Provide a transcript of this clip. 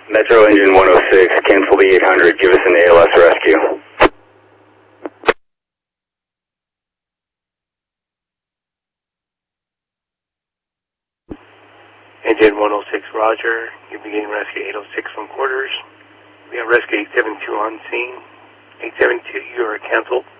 Metro Engine 106, cancel the 800, give us an ALS rescue. Engine 106, roger. You're beginning rescue 806 from quarters. We have rescue 872 on scene. 872, you are canceled.